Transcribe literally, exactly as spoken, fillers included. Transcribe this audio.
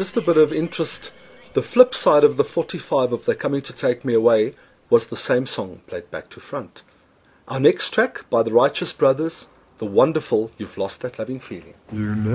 just a bit of interest. The flip side of the forty-five of They're Coming to Take Me Away was the same song played back to front. Our next track by the Righteous Brothers, the wonderful You've Lost That Loving Feeling.